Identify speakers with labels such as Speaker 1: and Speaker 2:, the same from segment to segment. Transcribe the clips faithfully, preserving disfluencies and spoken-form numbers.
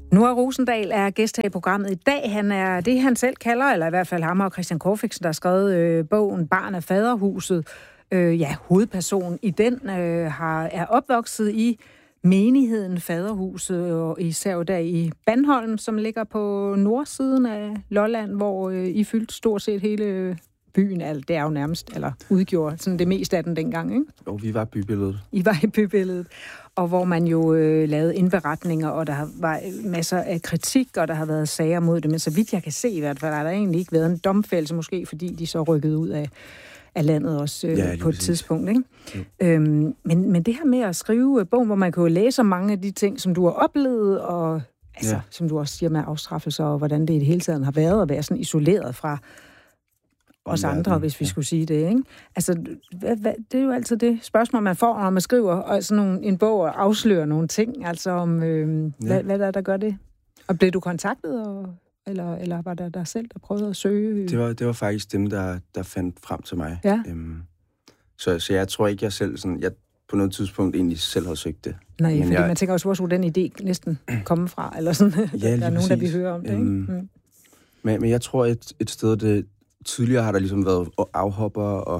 Speaker 1: Noah Rosendal er gæst her i programmet i dag. Han er det, han selv kalder, eller i hvert fald ham og Christian Corfixen, der har skrevet øh, bogen Barn af Faderhuset. Øh, ja, hovedpersonen i den øh, har, er opvokset i menigheden Faderhuset, og især der i Bandholm, som ligger på nordsiden af Lolland, hvor øh, I fyldte stort set hele byen. Alt, det er jo nærmest, eller udgjorde sådan det meste af den dengang, ikke?
Speaker 2: Jo, vi var bybilledet.
Speaker 1: I var i bybilledet. Og hvor man jo øh, lavede indberetninger, og der var masser af kritik, og der har været sager mod det. Men så vidt jeg kan se i hvert fald, har der egentlig ikke været en domfældelse, måske fordi de så rykkede ud af, af landet også øh, ja, på et præcis. tidspunkt. Ikke? Øhm, men, men det her med at skrive bogen, hvor man kan jo læse om mange af de ting, som du har oplevet, og altså, ja. som du også siger med afstraffelser, og hvordan det i det hele taget har været at være sådan isoleret fra os andre, hvis vi ja. skulle sige det, ikke? Altså, hvad, hvad, det er jo altid det spørgsmål, man får, når man skriver og sådan nogle, en bog og afslører nogle ting, altså om, øh, ja. hvad, hvad der, der gør det. Og blev du kontaktet, og, eller, eller var der dig selv, der prøvede at søge?
Speaker 2: Det var, det var faktisk dem, der, der fandt frem til mig.
Speaker 1: Ja.
Speaker 2: Øhm, så, så jeg tror ikke, jeg selv sådan, jeg på noget tidspunkt egentlig selv har søgt det.
Speaker 1: Nej, men fordi
Speaker 2: jeg,
Speaker 1: man tænker også, hvor skulle den idé næsten komme fra, eller sådan,
Speaker 2: ja,
Speaker 1: der er nogen,
Speaker 2: præcis.
Speaker 1: der vil høre om det, ikke?
Speaker 2: Øhm,
Speaker 1: mm.
Speaker 2: men, men jeg tror, et, et sted, det tidligere har der ligesom været afhopper, og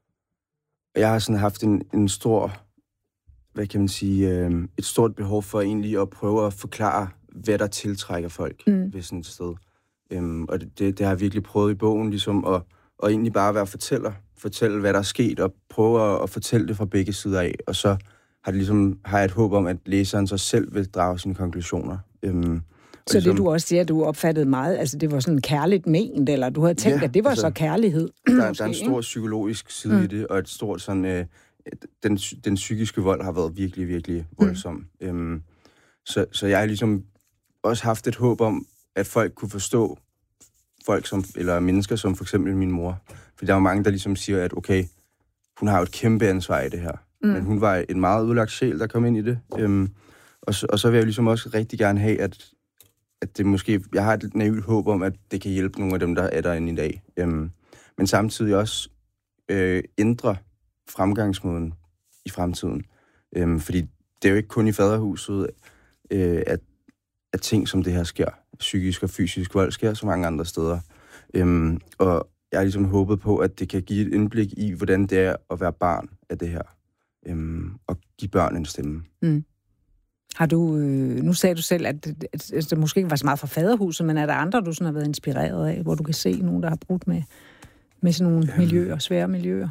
Speaker 2: jeg har sådan haft en, en stor, hvad kan man sige, øh, et stort behov for egentlig at prøve at forklare, hvad der tiltrækker folk mm. ved sådan et sted. Øhm, og det, det, det har jeg virkelig prøvet i bogen, ligesom at, at egentlig bare være fortæller, fortælle, hvad der er sket, og prøve at, at fortælle det fra begge sider af, og så har, det ligesom, har jeg et håb om, at læseren så selv vil drage sine konklusioner. Øhm,
Speaker 1: Så det, du også siger, at du opfattede meget, altså det var sådan kærligt ment, eller du havde tænkt, ja, at det var altså, så kærlighed?
Speaker 2: Der, måske, der er en stor psykologisk side mm. i det, og et stort sådan, øh, den, den psykiske vold har været virkelig, virkelig voldsom. Mm. Øhm, så, så jeg har ligesom også haft et håb om, at folk kunne forstå folk som, eller mennesker som for eksempel min mor. For der er jo mange, der ligesom siger, at okay, hun har jo et kæmpe ansvar i det her. Mm. Men hun var en meget udlagt sjæl, der kom ind i det. Øhm, og, så, og så vil jeg ligesom også rigtig gerne have, at at det måske, jeg har et naivt håb om, at det kan hjælpe nogle af dem, der er derinde i dag. Øhm, men samtidig også øh, ændre fremgangsmåden i fremtiden. Øhm, fordi det er jo ikke kun i faderhuset, øh, at, at ting som det her sker. Psykisk og fysisk vold sker så mange andre steder. Øhm, og jeg har ligesom håbet på, at det kan give et indblik i, hvordan det er at være barn af det her. Øhm, og give børn en stemme.
Speaker 1: Mm. Har du, øh, nu sagde du selv, at, at, at det måske ikke var så meget fra faderhuset, men er der andre, du sådan har været inspireret af, hvor du kan se nogen, der har brudt med, med sådan nogle Jamen, miljøer, svære miljøer?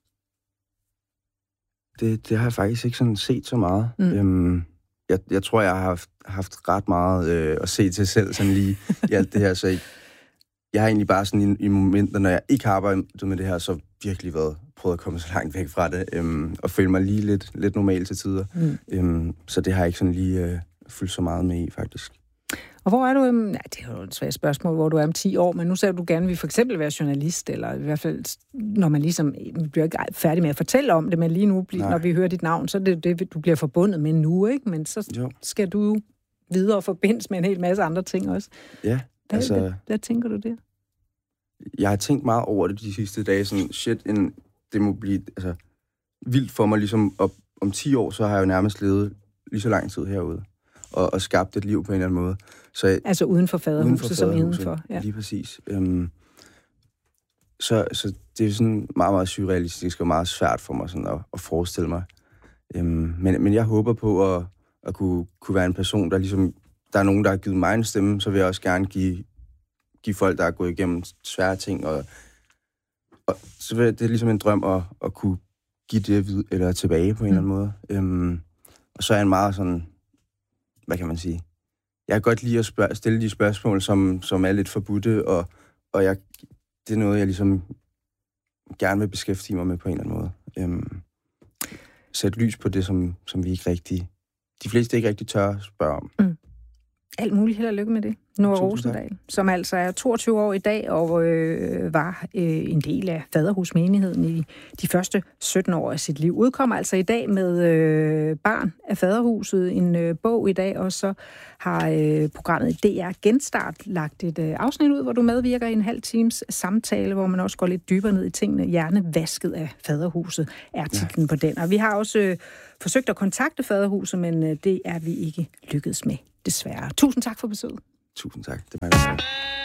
Speaker 2: Det, det har jeg faktisk ikke sådan set så meget. Mm. Øhm, jeg, jeg tror, jeg har haft, haft ret meget øh, at se til selv sådan lige i alt det her, så jeg, jeg har egentlig bare sådan i, i momenter, når jeg ikke har arbejdet med det her, så virkelig været prøvet at komme så langt væk fra det, øhm, og føle mig lige lidt, lidt normal til tider. Mm. Øhm, så det har jeg ikke sådan lige øh, fyldt så meget med i, faktisk.
Speaker 1: Og hvor er du? Um, nej, det er jo et svært spørgsmål, hvor du er om ti år, men nu sagde du gerne, vil for eksempel være journalist, eller i hvert fald, når man ligesom bliver ikke færdig med at fortælle om det, men lige nu, når vi hører dit navn, så er det det, du bliver forbundet med nu, ikke? Men så jo. skal du videre forbindes med en hel masse andre ting også.
Speaker 2: Ja,
Speaker 1: hvad,
Speaker 2: altså...
Speaker 1: Hvad, hvad tænker du der?
Speaker 2: Jeg har tænkt meget over det de sidste dage, sådan shit, en, det må blive altså, vildt for mig, ligesom op, om ti år, så har jeg jo nærmest levet lige så lang tid herude, og, og skabt et liv på en eller anden måde. Så jeg,
Speaker 1: altså uden for faderhuset, som indenfor.
Speaker 2: Ja. Lige præcis. Øhm, så, så det er sådan meget, meget surrealistisk og meget svært for mig sådan at, at forestille mig. Øhm, men, men jeg håber på at, at kunne, kunne være en person, der ligesom, der er nogen, der har givet mig en stemme, så vil jeg også gerne give give folk, der er gået igennem svære ting, og, og så det er ligesom en drøm at, at kunne give det vid- eller tilbage på en mm. eller anden måde. Øhm, og så er jeg meget sådan, hvad kan man sige, jeg kan godt lide at spørg- stille de spørgsmål, som, som er lidt forbudte, og, og jeg, det er noget, jeg ligesom gerne vil beskæftige mig med på en eller anden måde. Øhm, sætte lys på det, som, som vi ikke rigtig, de fleste ikke rigtig tør spørge om. Mm.
Speaker 1: Alt muligt, held og lykke med det. Noah Rosendal, som altså er toogtyve år i dag, og øh, var øh, en del af faderhusmenigheden i de første sytten år af sit liv. Udkommer altså i dag med øh, Barn af Faderhuset, en øh, bog i dag, og så har øh, programmet D R Genstart lagt et øh, afsnit ud, hvor du medvirker i en halv times samtale, hvor man også går lidt dybere ned i tingene. Hjernevasket af Faderhuset er titlen ja. på den. Og vi har også øh, forsøgt at kontakte Faderhuset, men øh, det er vi ikke lykkedes med desværre. Tusind tak for besøget.
Speaker 2: Tusind tak. Det var